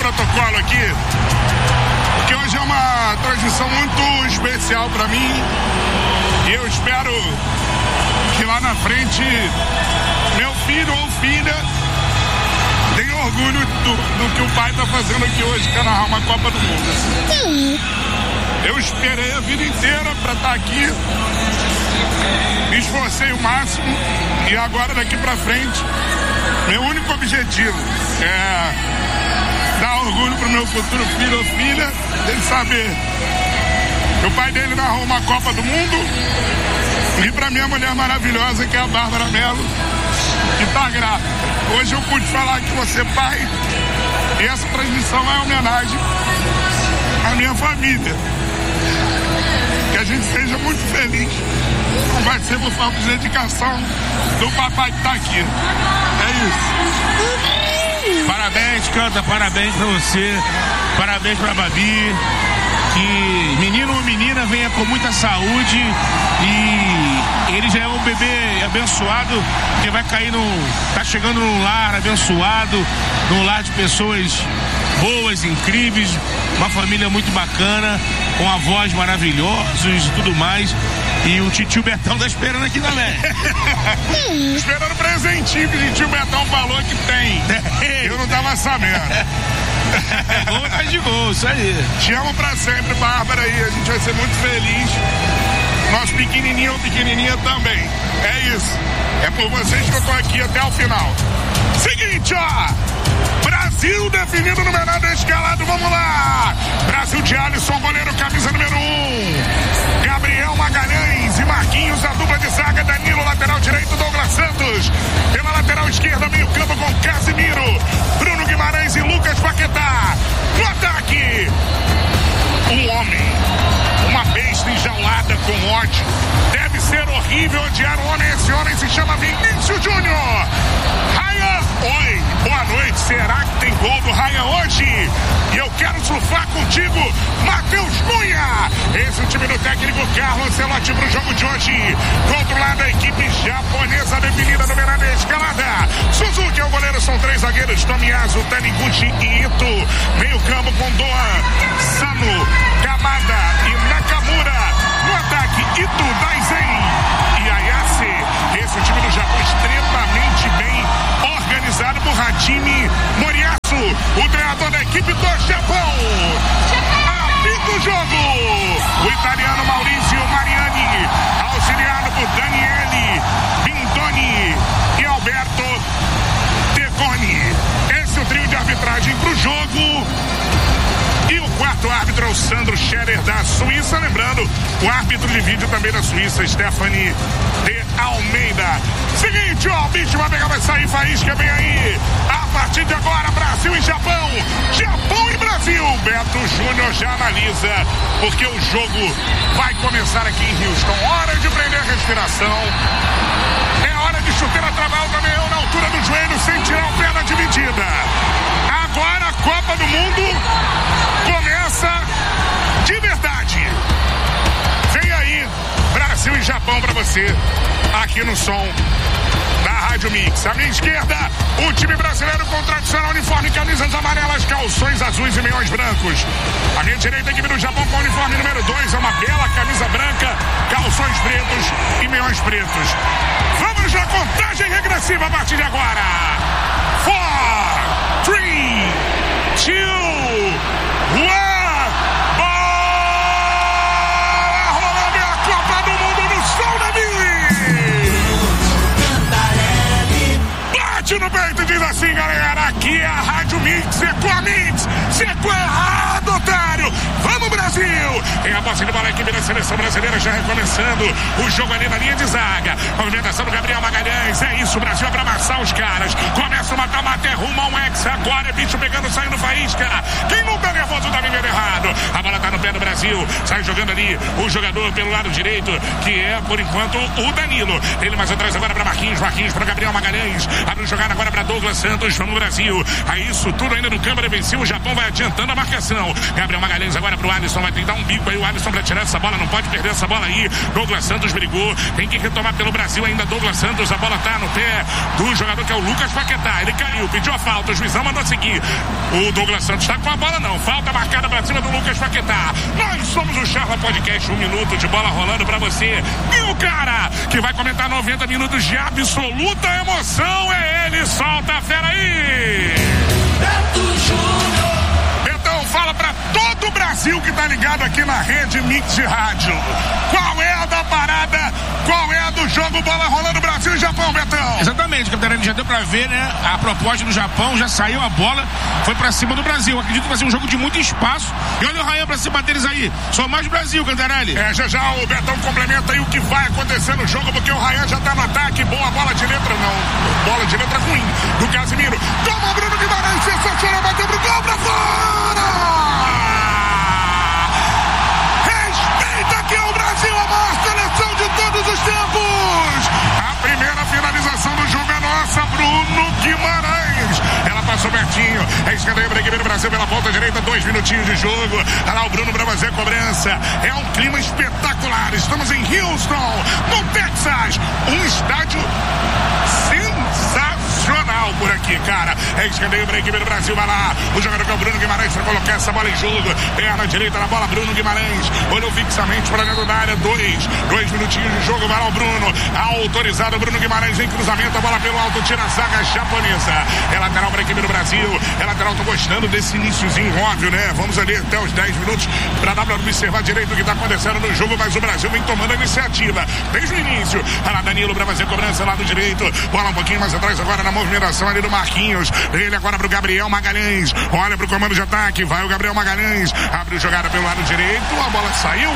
protocolo aqui, porque hoje é uma transmissão muito especial para mim e eu espero que lá na frente meu filho ou filha tenha orgulho do que o pai está fazendo aqui hoje, que é narrar uma Copa do Mundo. Eu esperei a vida inteira para estar aqui, me esforcei o máximo e agora daqui para frente meu único objetivo é dar orgulho pro meu futuro filho ou filha, dele saber que o pai dele narrou uma Copa do Mundo, e pra minha mulher maravilhosa, que é a Bárbara Mello, que tá grávida. Hoje eu pude falar que você pai, e essa transmissão é homenagem à minha família. Que a gente seja muito feliz. Não vai ser por falta de dedicação do papai que tá aqui. É isso. Parabéns, Canta, parabéns pra você, parabéns pra Babi, que menino ou menina venha com muita saúde e ele já é um bebê abençoado, que vai cair tá chegando num lar abençoado, num lar de pessoas boas, incríveis, uma família muito bacana, com avós maravilhosos e tudo mais. E o titio Betão tá esperando aqui também. Esperando o presentinho que o titio Betão falou que tem. Eu não tava sabendo. Gol tá de gol, isso aí. Te amo pra sempre, Bárbara, e a gente vai ser muito feliz. Nosso pequenininho ou pequenininha também. É isso. É por vocês que eu tô aqui até o final. Seguinte, ó. Brasil definido no menor da escalada, vamos lá. Brasil de Alisson, goleiro, camisa número 1. Gabriel Magalhães e Marquinhos, a dupla de zaga. Danilo, lateral direito, Douglas Santos. Pela lateral esquerda, meio campo com Casimiro, Bruno Guimarães e Lucas Paquetá. No ataque, um homem, uma besta enjaulada com ódio. Deve ser horrível odiar um homem. Esse homem se chama Vinícius Júnior. Ryan, oi, boa noite. Será que tem gol do Ryan hoje? E eu quero surfar contigo, Matheus Cunha. Esse é o time do técnico Carlos Ancelotti pro jogo de hoje. Do outro lado, a equipe japonesa definida no verão da escalada. Suzuki é o goleiro, são 3 zagueiros: Tomiyasu, Taniguchi e Ito. Meio campo com Doan, Sano, Kamada e Nakamura. No ataque, Ito, Daisen e Ayase. Esse é o time do Japão, extremamente bem organizado por Hajime Moriyasu, o treinador da equipe do Japão. Apita o jogo, o italiano Maurizio Mariani, auxiliado por Daniele Bindoni e Alberto Tegoni. Esse é o trio de arbitragem para o jogo. E o quarto árbitro é o Sandro Scherer, da Suíça. Lembrando, o árbitro de vídeo também da Suíça, Stephanie de Almeida. Seguinte, ó, o bicho vai pegar, vai sair, faísca, vem aí. A partir de agora, Brasil e Japão. Japão e Brasil. Beto Júnior já analisa, porque o jogo vai começar aqui em Houston. Hora de prender a respiração. É hora de chuteira trabalho também, na altura do joelho, sem tirar o pé da dividida. Agora a Copa do Mundo começa de verdade. Vem aí, Brasil e Japão pra você, aqui no som da Rádio Mix. À minha esquerda, o time brasileiro com tradicional uniforme, camisas amarelas, calções azuis e meiões brancos. À minha direita, a equipe do Japão com o uniforme número 2, é uma bela camisa branca, calções pretos e meiões pretos. Vamos na contagem regressiva a partir de agora. 4, 3, 2, 1. Bola rolando, é a Copa do Mundo no som da Mix. Bate no peito e diz assim, galera, aqui é a Rádio Mix, é com a Mix. Você ficou errado, otário. Vamos, Brasil. Tem a posse de bola, a equipe da seleção brasileira já recomeçando o jogo ali na linha de zaga. Movimentação do Gabriel Magalhães. É isso, o Brasil é pra amassar os caras. Começa o mata-mata, é rumo a um ex. Agora é bicho pegando, saindo faísca. Quem não tá nervoso tá vivendo errado. A bola tá no pé do Brasil. Sai jogando ali o jogador pelo lado direito, que é, por enquanto, o Danilo. Ele mais atrás agora pra Marquinhos. Marquinhos pra Gabriel Magalhães. Abre jogada agora pra Douglas Santos. Vamos, Brasil. É isso, tudo ainda no campo defensivo. O Japão vai adiantando a marcação. Gabriel Magalhães agora pro Alisson. Alisson vai tentar um bico aí, o Alisson pra tirar essa bola, não pode perder essa bola aí. Douglas Santos brigou, tem que retomar pelo Brasil ainda. Douglas Santos, a bola tá no pé do jogador que é o Lucas Paquetá. Ele caiu, pediu a falta, o juizão mandou seguir. O Douglas Santos tá com a bola não, falta marcada pra cima do Lucas Paquetá. Nós somos o Charla Podcast, 1 minuto de bola rolando pra você. E o cara que vai comentar 90 minutos de absoluta emoção é ele, solta a fera aí! Beto Júnior! Betão, fala pra todo o Brasil que tá ligado aqui na rede Mix de Rádio. Qual é a da parada? Qual é a do jogo bola rolando Brasil e Japão, Betão? Exatamente, Capitão, já deu pra ver, né? A proposta do Japão, já saiu a bola, foi pra cima do Brasil. Acredito que vai ser um jogo de muito espaço. E olha o Ryan pra cima deles aí. Só mais Brasil, Cantarelli. Já o Betão complementa aí o que vai acontecer no jogo, porque o Ryan já tá no ataque. Boa bola de letra, não. Bola de letra ruim do Casimiro. Toma o Bruno Guimarães, sensacional, bateu pro gol pra fora! Respeita que é o Brasil, a maior seleção de todos os tempos! A primeira finalização do jogo é nossa, Bruno Guimarães. Ela passou pertinho, é escanteio para a equipe do Brasil pela ponta direita, 2 minutinhos de jogo. Olha lá o Bruno para fazer a cobrança. É um clima espetacular. Estamos em Houston, no Texas. Um estádio sensacional por aqui, cara. É escanteio para a equipe do Brasil. Vai lá, o jogador que é o Bruno Guimarães para colocar essa bola em jogo. Perna direita na bola, Bruno Guimarães. Olhou fixamente para dentro da área. 2 minutinhos de jogo. Vai lá o Bruno. Autorizado, Bruno Guimarães em cruzamento. A bola pelo alto, tira a zaga japonesa. É lateral para a equipe do Brasil. É lateral, tô gostando desse iniciozinho, óbvio, né? Vamos ali até os 10 minutos para dar para observar direito o que está acontecendo no jogo, mas o Brasil vem tomando a iniciativa desde o início. Olha lá Danilo para fazer a cobrança lado direito. Bola um pouquinho mais atrás agora na movimentação ali do Marquinhos. Ele agora pro Gabriel Magalhães. Olha pro comando de ataque. Vai o Gabriel Magalhães. Abre jogada pelo lado direito. A bola saiu.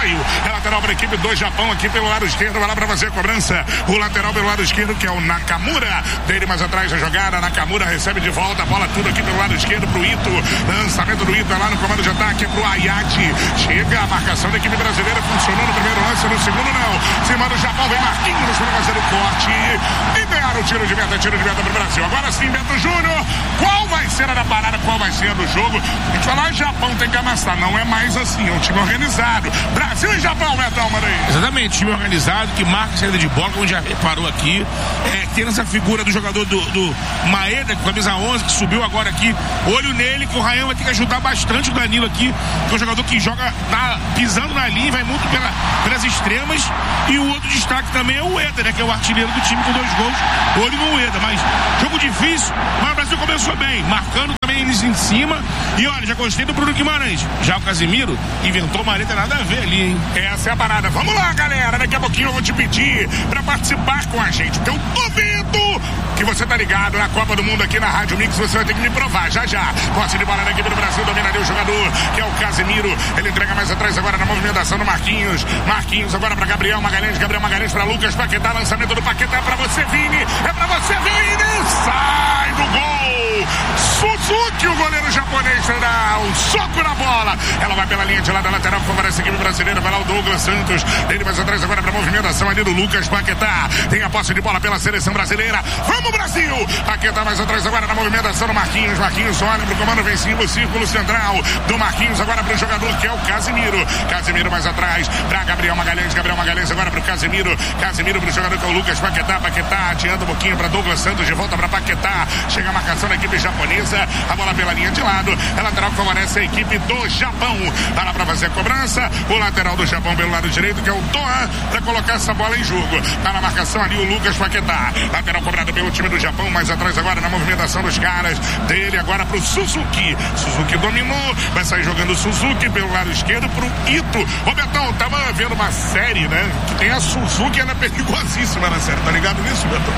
É lateral para a equipe do Japão aqui pelo lado esquerdo. Vai lá para fazer a cobrança. O lateral pelo lado esquerdo que é o Nakamura. Dele mais atrás a jogada. Nakamura recebe de volta a bola tudo aqui pelo lado esquerdo pro Ito. Lançamento do Ito lá no comando de ataque pro Ayati. Chega a marcação da equipe brasileira. Funcionou no primeiro lance, no segundo não. Cima do Japão vem Marquinhos para fazer o corte. Libera o tiro de meta pro Brasil. Agora sim, Beto Júnior. Qual vai ser a da parada? Qual vai ser a do jogo? A gente falar Japão tem que amassar. Não é mais assim, é um time organizado. Brasil e Japão, Betão, manda aí. Exatamente, time organizado que marca a saída de bola, como já reparou aqui. Tendo essa figura do jogador do Maeda, com a camisa 11, que subiu agora aqui. Olho nele, que o Ryan vai ter que ajudar bastante o Danilo aqui, que é um jogador que joga pisando na linha, vai muito pelas extremas. E o outro destaque também é o Ueda, né, que é o artilheiro do time com 2 gols. Olho no Ueda, mas jogo difícil, mas o Brasil começou bem, marcando também eles em cima. E olha, já gostei do Bruno Guimarães. Já o Casimiro inventou uma letra nada a ver ali, hein? Essa é a parada. Vamos lá, galera. Daqui a pouquinho eu vou te pedir pra participar com a gente. Então, duvido que você tá ligado na Copa do Mundo aqui na Rádio Mix. Você vai ter que me provar já. Posse de bola da equipe do Brasil. Domina ali o jogador, que é o Casimiro. Ele entrega mais atrás agora na movimentação do Marquinhos. Marquinhos agora pra Gabriel Magalhães. Gabriel Magalhães pra Lucas Paquetá. Lançamento do Paquetá pra você, Vini. É pra você, Vini. Sai do gol. Suzuki, o goleiro japonês, dá um soco na bola. Ela vai pela linha de lado da lateral, favorece a equipe brasileira. Vai lá o Douglas Santos. Ele mais atrás agora pra movimentação ali do Lucas Paquetá. Tem a posse de bola pela seleção brasileira. Vamos, Brasil! Paquetá mais atrás agora na movimentação do Marquinhos. Marquinhos olha pro comando vencido, círculo central do Marquinhos agora pro jogador que é o Casimiro. Casimiro mais atrás pra Gabriel Magalhães. Gabriel Magalhães agora pro Casimiro. Casimiro pro jogador que é o Lucas Paquetá. Paquetá adianta um pouquinho pra Douglas Santos. De volta pra Paquetá. Chega a marcação da equipe japonesa. A bola pela linha de lado. É lateral que favorece a equipe do Japão. Tá lá pra fazer a cobrança. O lateral do Japão pelo lado direito, que é o Toa, pra colocar essa bola em jogo. Tá na marcação ali o Lucas Paquetá. Lateral cobrado pelo time do Japão. Mais atrás agora na movimentação dos caras. Dele agora pro Suzuki. Suzuki dominou. Vai sair jogando o Suzuki pelo lado esquerdo pro Ito. Ô Betão, tava vendo uma série, né? Que tem a Suzuki, ela é perigosíssima na série. Tá ligado nisso, Betão?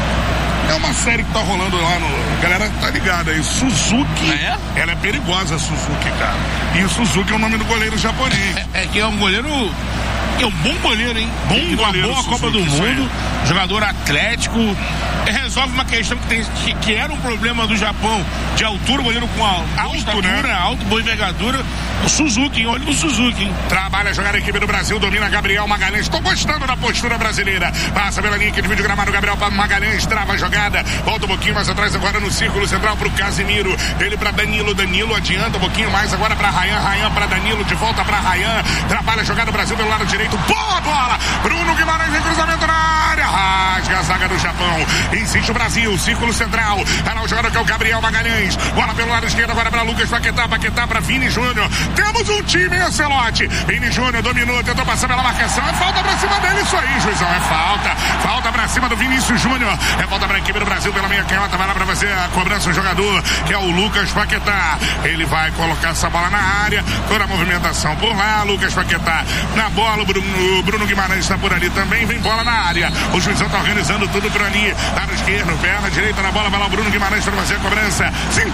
É uma série que tá rolando lá no... Galera, tá ligada aí. Suzuki. Ela é perigosa, a Suzuki, cara. E o Suzuki é o nome do goleiro japonês. Que é um goleiro É um bom goleiro, hein? Bom goleiro. Boa Copa do Mundo. Jogador atlético. Resolve uma questão que era um problema do Japão de altura, goleiro com alta estatura, né? Alto, boa envergadura. O Suzuki, olha no Suzuki, hein? Trabalha a jogar a equipe do Brasil, domina Gabriel Magalhães. Estou gostando da postura brasileira. Passa pela linha que divide o gramado, Gabriel Magalhães, trava a jogada. Volta um pouquinho mais atrás agora no círculo central pro Casimiro. Ele pra Danilo, Danilo adianta um pouquinho mais agora pra Rayan, Rayan pra Danilo, de volta pra Rayan. Trabalha a jogada do Brasil pelo lado direito. Boa bola! Bruno Guimarães em cruzamento na área. Rasga a zaga do Japão. Insiste o Brasil, círculo central. Era o jogador que é o Gabriel Magalhães. Bola pelo lado esquerdo agora pra Lucas Paquetá, Paquetá pra Vini Júnior. Temos um time, Ancelotti. Vini Júnior dominou, tentou passar pela marcação. É falta pra cima dele, isso aí, juizão. É falta. Falta pra cima do Vinícius Júnior. É falta pra equipe do Brasil pela meia canhota. Vai lá pra fazer a cobrança o jogador, que é o Lucas Paquetá. Ele vai colocar essa bola na área. Toda a movimentação por lá. Lucas Paquetá na bola. O Bruno Guimarães está por ali também. Vem bola na área. O juizão tá organizando tudo por ali. Lado esquerdo, perna direita na bola. Vai lá o Bruno Guimarães para fazer a cobrança.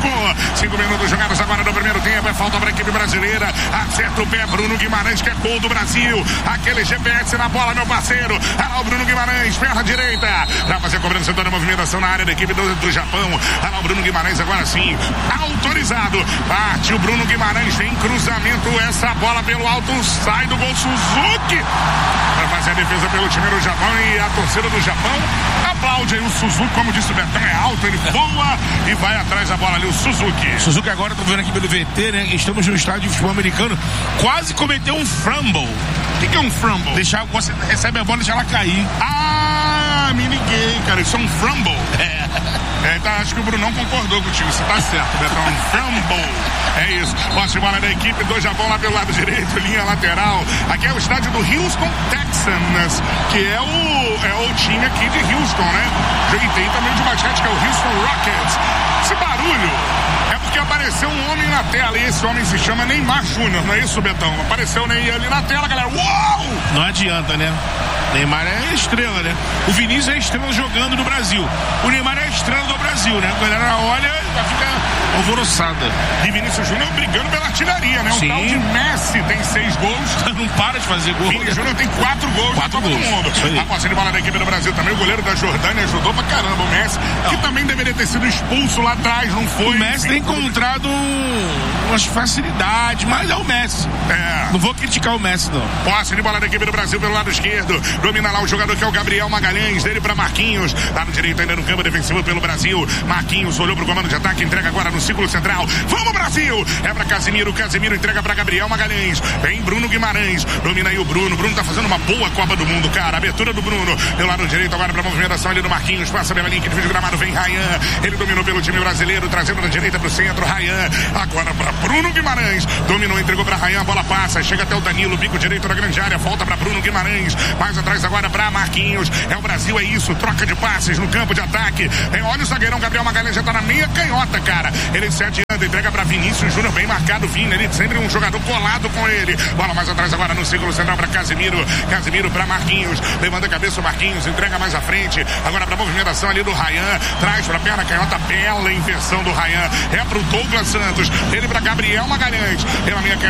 5 minutos jogados agora no primeiro tempo. É falta pra equipe brasileira. Acerta o pé, Bruno Guimarães, que é gol do Brasil. Aquele GPS na bola, meu parceiro. Olha lá o Bruno Guimarães, perna direita. Pra fazer a cobrança, toda a movimentação na área da equipe do Japão. Olha lá o Bruno Guimarães agora sim. Autorizado. Parte o Bruno Guimarães, tem cruzamento. Essa bola pelo alto, sai do gol Suzuki. Pra fazer a defesa pelo time do Japão. E a torcida do Japão aplaude aí o Suzuki, como disse o Betão, é alto, ele voa e vai atrás da bola ali, o Suzuki. Suzuki agora, tô vendo aqui pelo VT, né? Estamos no estádio de futebol americano, quase cometeu um fumble. O que é um fumble? Você recebe a bola e deixa ela cair. Ah, me liguei, cara, isso é um fumble. Então, acho que o Brunão concordou contigo, você tá certo, Betão, um fumble. É isso, posse de bola da equipe do Japão lá pelo lado direito, linha lateral. Aqui é o estádio do Houston Texans, que é o time aqui de Houston, né? E tem também de basquete, que é o Houston Rockets. Esse barulho é porque apareceu um homem na tela, e esse homem se chama Neymar Júnior, não é isso, Betão? Apareceu o Ney ali na tela, galera, uau! Não adianta, né? Neymar é estrela, né? O Vinícius é estrela jogando no Brasil. O Neymar é estrela do Brasil, né? A galera olha e já fica alvoroçada. E Vinícius Júnior brigando pela artilharia, né? Sim. O tal de Messi tem 6 gols. Não para de fazer gol. Vinícius Júnior tem 4 gols na Copa do Mundo. A posse de bola da equipe do Brasil também. O goleiro da Jordânia ajudou pra caramba o Messi, que também deveria ter sido expulso lá atrás, não foi? O Messi tem encontrado umas facilidades, mas é o Messi. Não vou criticar o Messi, não. Posse de bola da equipe do Brasil pelo lado esquerdo. Domina lá o jogador que é o Gabriel Magalhães, dele pra Marquinhos. Lado direito ainda no campo defensivo pelo Brasil. Marquinhos olhou pro comando de ataque, entrega agora no círculo central. Vamos, Brasil! É pra Casimiro. Casimiro entrega pra Gabriel Magalhães. Vem Bruno Guimarães. Domina aí o Bruno. Bruno tá fazendo uma boa Copa do Mundo, cara. Abertura do Bruno. Pelo lado direito agora pra movimentação ali do Marquinhos. Passa pela linha que divide o gramado. Vem Rayan. Ele dominou pelo time brasileiro, trazendo da direita pro centro. Rayan. Agora pra Bruno Guimarães. Dominou, entregou pra Rayan. A bola passa. Chega até o Danilo. Bico direito da grande área. Volta pra Bruno Guimarães. Mais atrás agora pra Marquinhos. É o Brasil, é isso. Troca de passes no campo de ataque. Olha o zagueirão Gabriel Magalhães. Já tá na meia canhota, cara. Ele se adianta, entrega pra Vinícius Júnior, bem marcado, Vini, ele sempre um jogador colado com ele. Bola mais atrás agora no círculo central pra Casimiro. Casimiro pra Marquinhos, levanta a cabeça o Marquinhos, entrega mais à frente, agora pra movimentação ali do Rayan, traz pra perna canhota, bela inversão do Rayan, é pro Douglas Santos, ele pra Gabriel Magalhães, pela minha